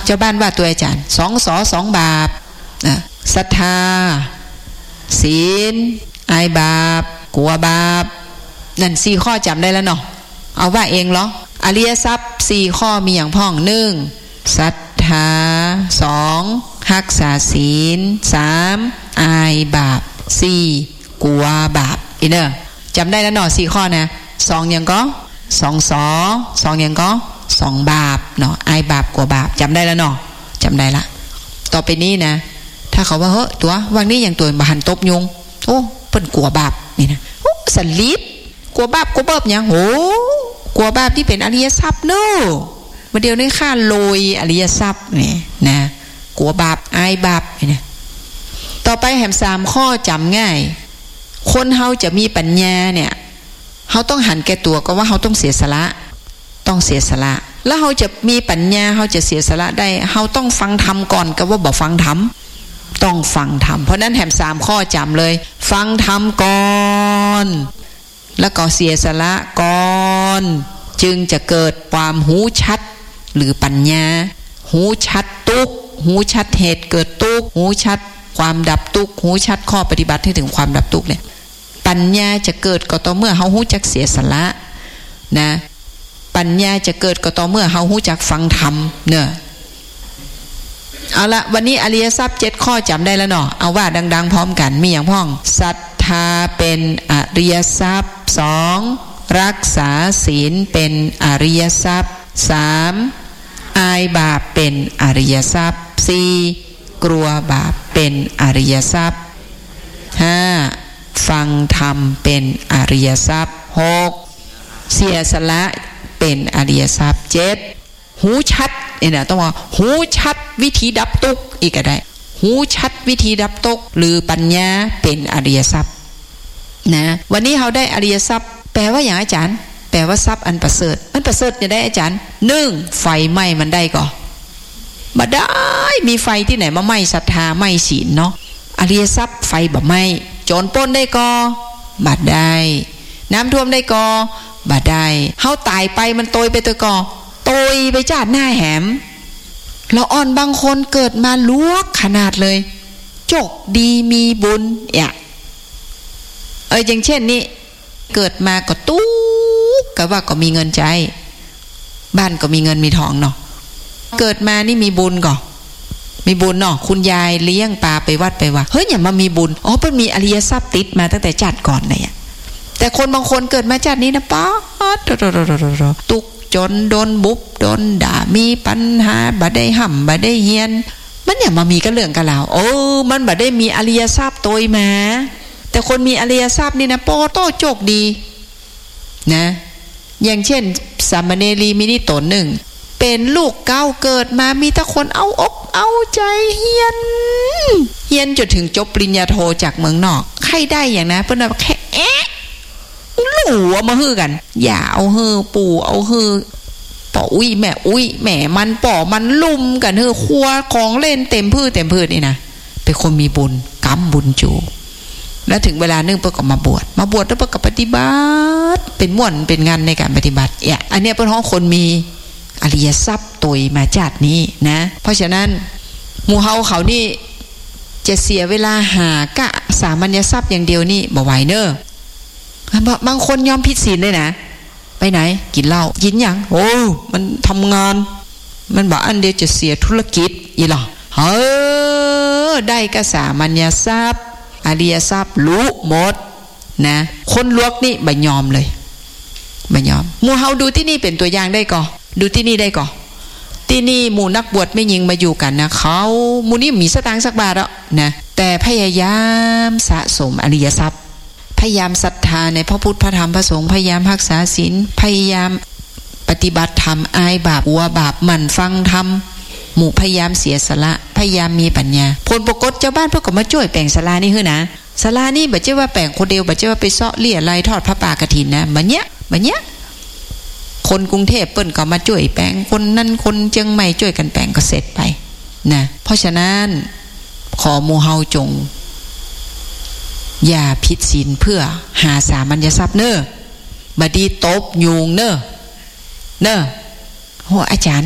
เจ้าบ้านว่าตัวอาจารย์2 ส 2 บาปศรัทธาศีลอายบาปกลัวบาปนั่น4ข้อจำได้แล้วเนาะเอาว่าเองเหรออริยทรัพย์4ข้อมีอย่างพ้อง1ศรัทธา2รักษาศีล3อายบาป4กลัวบาปอีเนอจำได้แล้วเนาะ4ข้อนะ2อย่างก็2อย่างก็2บาปเนาะอายบาปกลัวบาปจำได้แล้วเนาะจำได้ละต่อไปนี้นะถ้าเขาว่าเฮ้ยตัววันนี้อย่างตัวบาหันตบยุงโอ้เพิ่นกลัวบาปนี่นะโอ้สันลิบกลัวบาปกลัวเบิบอย่างโหกลัวบาปที่เป็นอริยทรัพย์เนอะมาเดียวนี้ข้าโรยอริยทรัพย์นี่นะกลัวบาปอายบาปนี่นะต่อไปแหม3ข้อจำง่ายคนเฮาจะมีปัญญาเนี่ยเฮาต้องหันแก่ตัวก็ว่าเฮาต้องเสียสละแล้วเฮาจะมีปัญญาเฮาจะเสียสละได้เฮาต้องฟังธรรมก่อนก็ว่าบ่ฟังธรรมต้องฟังธรรมเพราะนั้นแหม3ข้อจำเลยฟังธรรมก่อนแล้วก็เสียสละก่อนจึงจะเกิดความหูชัดหรือปัญญาหูชัดทุกข์หูชัดเหตุเกิดทุกข์หูชัดความดับทุกข์หูชัดข้อปฏิบัติให้ถึงความดับทุกข์เนี่ยปัญญาจะเกิดก็ต่อเมื่อเฮาฮู้จักเสียสละนะปัญญาจะเกิดก็ต่อเมื่อเฮาฮู้จักฟังธรรมเนี่ยเอาละวันนี้อริยทรัพย์7ข้อจำได้แล้วเนาะเอาว่าดังๆพร้อมกันมีอย่างพ้องศรัทธาเป็นอริยทรัพย์2รักษาศีลเป็นอริยทรัพย์3อายบาปเป็นอริยทรัพย์4กลัวบาปเป็นอริยทรัพย์5ฟังธรรมเป็นอริยทรัพย์6เสียสละเป็นอริยทรัพย์7หูชัดเนี่ยต้องว่าหูชัดวิธีดับทุกข์อีกก็ได้หูชัดวิธีดับทุกข์หรือปัญญาเป็นอริยทรัพย์นะวันนี้เราได้อริยทรัพย์แปลว่าอย่างอาจารย์แปลว่าทรัพย์อันประเสริฐจะได้อาจารย์1ไฟไหม้มันได้ก่อบ่ได้มีไฟที่ไหนมาไหม้ศรัทธาไหม้ศีลเนาะอริยทรัพย์ไฟบ่ไหม้โจรปล้นได้ก่อบ่ได้น้ำท่วมได้ก่อบ่ได้เฮาตายไปมันโตยไปตัวก่อโตยไปจาดหน้าแหมเราอ่อนบางคนเกิดมาลวกขนาดเลยโชคดีมีบุญอย่างเช่นนี้เกิดมาก็ตู้ก็ว่าก็มีเงินใจบ้านก็มีเงินมีทองเนาะเกิดมานี่มีบุญก่อมีบุญเนาะคุณยายเลี้ยงปลาไปวัดไปว่าเฮ้ยอย่ามามีบุญเพิ่นมีอริยทรัพย์ติดมาตั้งแต่ชาติก่อนเลยแต่คนบางคนเกิดมาชาตินี้นะป๊าตุกจนโดนบุบโดนด่ามีปัญหาบ่ได้ห่ำบ่ได้เฮียนมันอย่ามามีกันเรื่องกันแล้วมันบ่ได้มีอริยทรัพย์โตยมาแต่คนมีอริยทรัพย์นี่นะโปโตโชคดีนะอย่างเช่นสามเณรีมินิตนหนึ่งเป็นลูกเก้าเกิดมามีแต่คนเอาอกเอาใจเฮียนจนถึงจบปริญญาโทจากเมืองนอกใครได้อย่างนะเพิ่นว่าแค่หลัวมาฮือกันอย่าเอาฮือปู่เอาฮือป่ออุ้ยแม่มันป่อมันลุ่มกันฮือครัวของเล่นเต็มพืชนี่นะเป็นคนมีบุญกรรมบุญจูแล้วถึงเวลานึงเพิ่นก็มาบวชแล้วเพิ่นก็ปฏิบัติเป็นม่วนเป็นงานในการปฏิบัติอันเนี้ยเป็นของคนมีอริยทรัพย์ตยมาชาตินี้นะเพราะฉะนั้นหมู่เฮาเขานี่จะเสียเวลาหากะสามัญทรัพย์อย่างเดียวนี่บ่ไหวเนอะบางคนยอมผิดศีลเลยนะไปไหนกินเหล้ากินอย่างมันทำงานมันบอกอันเดียวจะเสียธุรกิจอีหรอได้กะสามัญทรัพย์อริยทรัพย์รู้หมดนะคนลวกนี่บ่ยอมเลยบ่ยอมหมู่เฮาดูที่นี่เป็นตัวอย่างได้ก่อดูที่นี่ได้ก่อที่นี่หมู่นักบวชไม่ยิงมาอยู่กันนะเขาหมู่นี้มีสตางค์สักบาทแล้วนะแต่พยายามสะสมอริยทรัพย์พยายามศรัทธาในพระพุทธพระธรรมพระสงฆ์พยายามรักษาศีลพยายามปฏิบัติธรรมอายบาปกลัวบาปหมั่นฟังธรรมหมู่พยายามเสียสละพยายามมีปัญญาผลปรากฏเจ้าบ้านเพิ่นก็มาช่วยแปลงศาลานี่คือนะศาลานี่บ่ใช่ว่าแปลงคนเดียวบ่ใช่ว่าไปเซาะเลี่ยไรทอดพระป่ากฐินนะบัดเนี้ยคนกรุงเทพเปิ้นก็มาช่วยแปลงคนนั้นคนเชียงใหม่ช่วยกันแปลงก็เสร็จไปนะเพราะฉะนั้นขอหมู่เฮาจงอย่าผิดศีลเพื่อหาสามัญทรัพย์เน้อบดีตบยุงเน้อโหอาจารย์